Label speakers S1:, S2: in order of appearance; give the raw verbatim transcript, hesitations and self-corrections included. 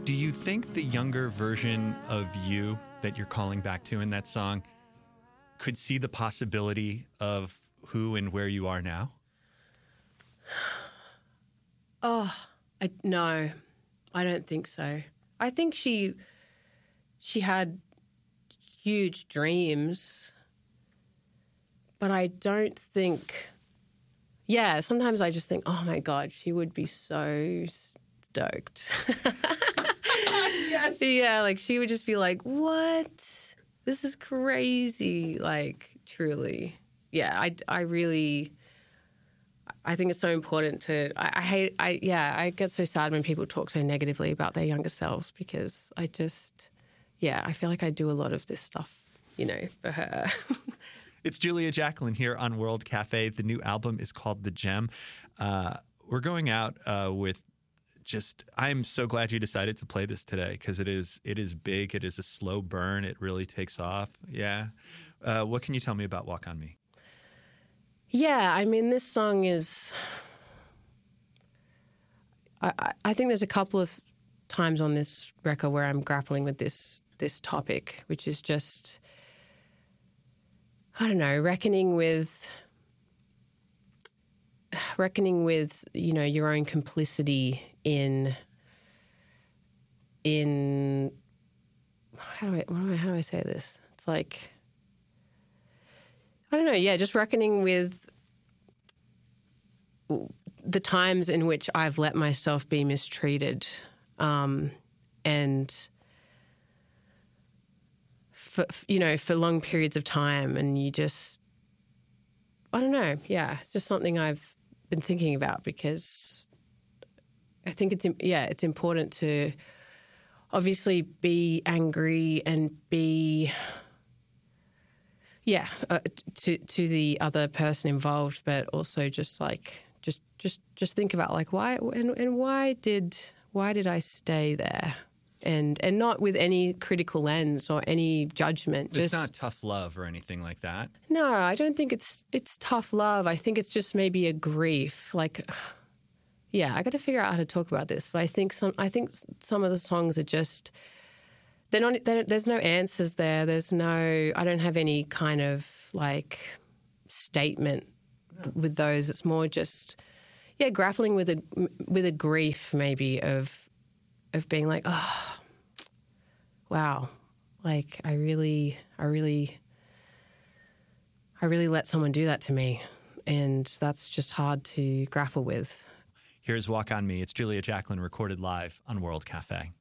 S1: Do you think the younger version of you that you're calling back to in that song could see the possibility of who and where you are now?
S2: Oh, I, no, I don't think so. I think she she had huge dreams, but I don't think, yeah, sometimes I just think, oh my God, she would be so stoked.
S1: Yes.
S2: Yeah, like she would just be like, what? This is crazy. Like, truly. Yeah, I, I really, I think it's so important to, I, I hate, I yeah, I get so sad when people talk so negatively about their younger selves because I just, yeah, I feel like I do a lot of this stuff, you know, for her.
S1: It's Julia Jacklin here on World Cafe. The new album is called The Gem. Uh, we're going out uh, with just, I'm so glad you decided to play this today because it is, it is big. It is a slow burn. It really takes off. Yeah. Uh, what can you tell me about Walk On Me?
S2: Yeah, I mean, this song is, I, I, I think there's a couple of times on this record where I'm grappling with this this topic, which is just, I don't know, reckoning with, reckoning with, you know, your own complicity in, in, how do I, what do I, how do I say this? It's like, I don't know, yeah, just reckoning with the times in which I've let myself be mistreated, um, and for, you know, for long periods of time, and you just, I don't know, yeah, it's just something I've been thinking about because I think it's, yeah, it's important to obviously be angry and be, yeah, uh, to to the other person involved, but also just like just just just think about like why and, and why did why did I stay there, and and not with any critical lens or any judgment.
S1: It's
S2: just
S1: not tough love or anything like that.
S2: No, I don't think it's it's tough love. I think it's just maybe a grief. Like, yeah, I got to figure out how to talk about this, but I think some I think some of the songs are just. They're not, they're, there's no answers there. There's no, I don't have any kind of like statement with those. It's more just, yeah, grappling with a, with a grief maybe of, of being like, oh, wow. Like I really, I really, I really let someone do that to me. And that's just hard to grapple with.
S1: Here's Walk On Me. It's Julia Jacklin recorded live on World Cafe.